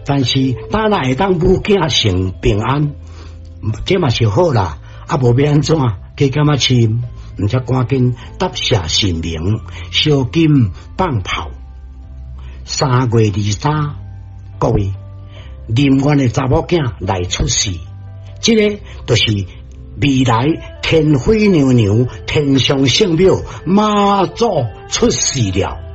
但是当然会当母囝成平安，这嘛是好啦。啊，无要安怎？加减啊深，毋则赶紧答谢神明，烧金放炮。3月23，各位，林园的查某囝来出世，这个就是未来天妃娘娘天上圣庙妈祖出世了。